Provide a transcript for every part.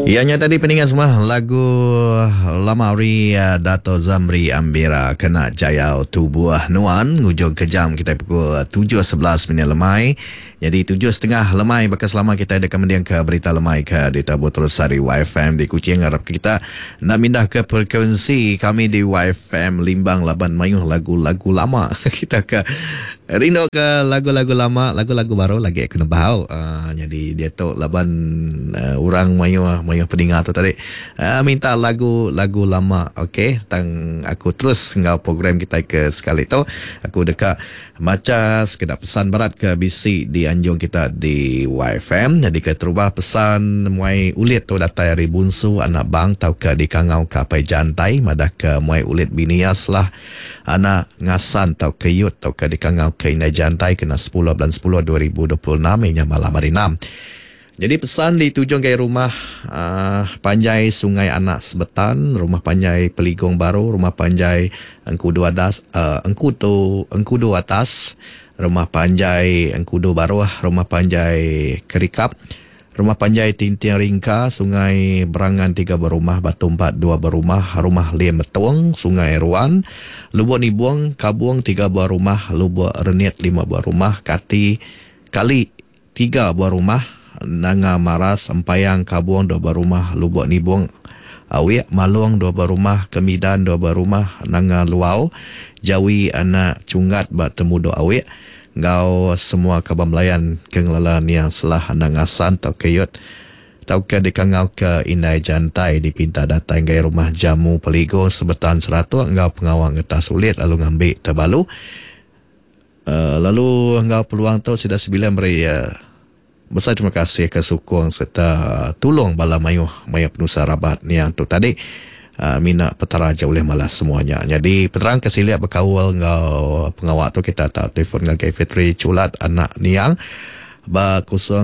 Ianya tadi peningan semua lagu Lamari Dato Zamri Ambira Kena Jayau Tubuh Nuan. Ngujung kejam kita pukul 7.11 minit lemai. Jadi 7.30 lemai bekas lama kita ada kemudian ke berita lemai ke di Tabur Terusari YFM di Kuching. Harap kita nak pindah ke frekuensi kami di YFM Limbang Laban Mayuh lagu-lagu lama. Kita ke rindu ke lagu-lagu lama, lagu-lagu baru lagi kena bahau. Jadi dia tu laban orang Mayuh pendengar tu tadi minta lagu-lagu lama. Okey, tang aku terus ngau program kita ke sekali tu. Aku dekat macam sekedar pesan berat ke bisi di anjung kita di YFM. Jadi ke terubah pesan muai ulit tu datai dari bunsu anak bang tau ke di kangau kapai jantai madah ke muai ulit binias lah anak ngasan tau ke yut tau ke di kangau ke inai jantai kena 10 bulan 10 2026 inya malam hari 6. Jadi pesan di tujung gaya rumah Panjai Sungai Anak Sebetan, rumah Panjai Peligong Baru, rumah Panjai Engkudu Atas, Engkudu Atas, rumah Panjai Engkudu Baru, rumah Panjai Kerikap, rumah Panjai Tintiang Ringka, Sungai Berangan 3 berumah, Batu 4 2 berumah, rumah Liem Betuang, Sungai Ruan, Lubuk Nibuang, Kabuang 3 buah rumah, Lubuk Reniat 5 buah rumah, Kali 3 buah rumah, Nanga Maras, Empayang, Kabuang 2 buah rumah, Lubuk Nibuang, Awiak, Maluang 2 buah rumah, Kemidan 2 buah rumah, Nanga Luau, Jawi Anak Cungat, Temudo Awiak, Ngau semua Kabam Melayan Kenglalan yang selah anak ngasan tau keyut tau ke dekangau ke Inai Jantai di pinta datang gaya rumah Jamu Peligo Sebetan 100 ngau pengawang ngetas sulit lalu ngambil terbalu lalu ngau peluang tu sudah 9 beri besar terima kasih ke sukong serta tolong bala mayuh penusa rabat ni yang tu tadi mina petara jauh oleh malas semuanya. Jadi peterang kesiliap berkawal ngau pengawak tu kita tak telefon dengan Fitri Culat anak niang ba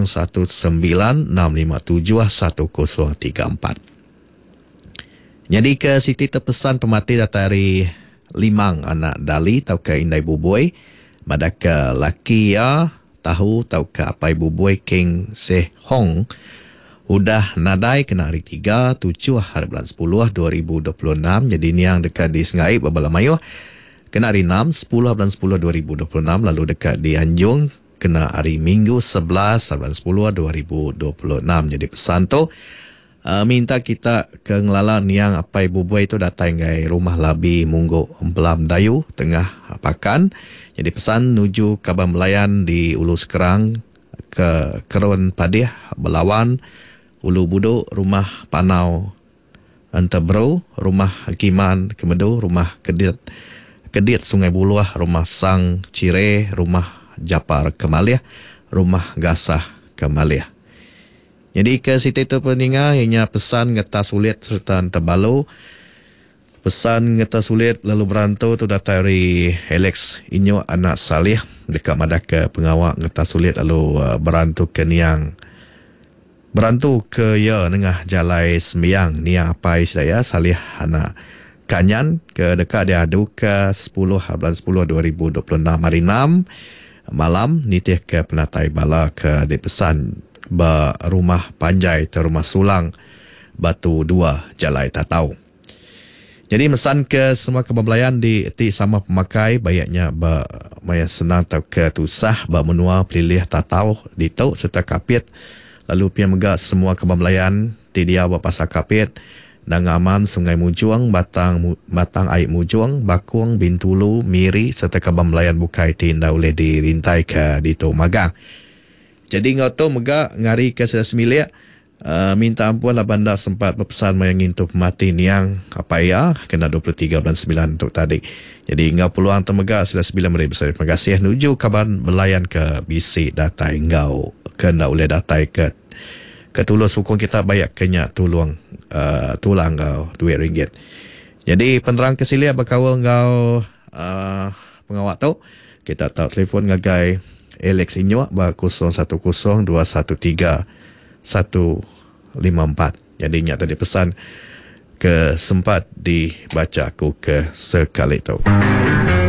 0196571034. Jadi ke Siti terpesan pemati dari Limang anak Dali tau ke Indai Bubuy madaka laki ya tahu tau ke Apai Bubuy King Seh Hong udah nadai kena hari 3 7 hari bulan 10 2026. Jadi ni yang dekat di Sengai Babala Mayuh kena hari 6 10 bulan 10 2026. Lalu dekat di Anjung kena hari Minggu 11 bulan 10 2026. Jadi pesan tu minta kita ke ngelalan yang Apai Bubuy tu datang ke rumah Labi Munggo Empelam Dayu tengah pakan. Jadi pesan nuju Kabam Melayan di Ulu Sekerang ke Kerun Padih Belawan Ulu Budo, rumah Panau Antebro, rumah Hakiman Kemedu, rumah Kedit Sungai Buluah, rumah Sang Cire, rumah Japar Kemaliah, rumah Gasah Kemaliah. Jadi ke Siti tu peninga ianya pesan ngetas sulit serta Antebalu. Pesan ngetas sulit lalu berantau tu datang dari Alex Inyo anak Salih dekat Madaka pengawak ngetas sulit lalu berantau ke Niang. Berantu ke ya nengah jalai sembiang ni yang apa saya Salih anak Kanyan ke dekat dia adu ke 10 bulan 10 2026 hari 6 malam nitih ke Penatai Bala ke dipesan ba rumah Panjai ter rumah Sulang Batu 2 Jalai Tatau. Jadi mesan ke semua kebablayan di ti sama pemakai bayaknya ba maya senang tau ke tusah ba menua pilih Tatau di tau serta kapit. Lalu pihak megak semua kebablayan tidia berpasal kapit Nangaman Sungai Mujuang Batang Air Mujuang Bakuang Bintulu Miri serta kebablayan bukai tinda oleh dirintai ke Dito Magang. Jadi ngau tu megak ngari ke sedas milik minta ampun lah bandar sempat berpesan mayangin tu pemati niang apa ya kena 23 bulan 9 untuk tadi. Jadi ngau peluang temegak sedas 9 beri besar terima kasih nuju kaban belayan ke bisi datai ngau kena oleh datai ke ketulus hukum kita banyak kenyak tulang kau RM2. Jadi penerang kesilia berkawal kau pengawak tu kita tak telefon ngagai Alex Inyo ba 010213 154. Jadi nya tadi pesan ke sempat dibaca aku ke sekali tu.